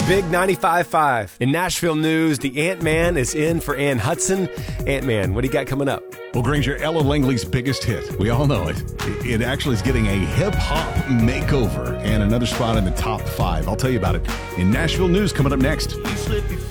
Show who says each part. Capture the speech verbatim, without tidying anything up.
Speaker 1: Big ninety-five point five. In Nashville news, the Ant-Man is in for Ann Hudson. Ant-Man, what do you got coming up?
Speaker 2: Well, Granger, Ella Langley's biggest hit. We all know it. It actually is getting a hip-hop makeover and another spot in the top five. I'll tell you about it in Nashville news coming up next.